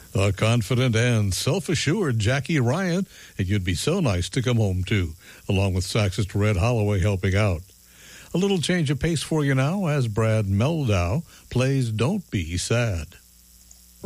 A confident and self-assured Jackie Ryan, and you'd be so nice to come home to, along with saxist Red Holloway helping out. A little change of pace for you now as Brad Meldau plays Don't Be Sad.